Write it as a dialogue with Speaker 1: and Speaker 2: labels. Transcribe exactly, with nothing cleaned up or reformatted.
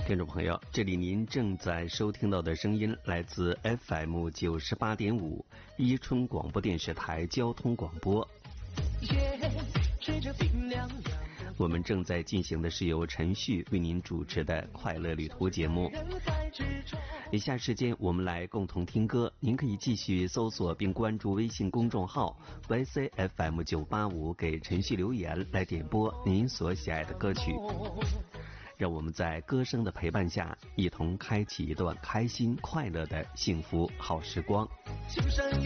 Speaker 1: 听众朋友，这里您正在收听到的声音来自 F M 九十八点五伊春广播电视台交通广播。我们正在进行的是由陈旭为您主持的快乐旅途节目。以下时间我们来共同听歌，您可以继续搜索并关注微信公众号 Y C F M 九八五，给陈旭留言来点播您所喜爱的歌曲。让我们在歌声的陪伴下，一同开启一段开心快乐的幸福好时光。
Speaker 2: 青山